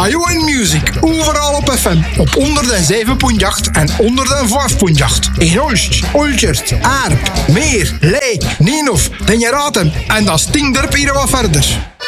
Ajoin Music, overal op FM. Op 107.8 en 105.8. In Hulst, Olchert, Aarp, Meer, Leek, Nienhof, Den je raadt hem. En dat stinkt er hier wat verder.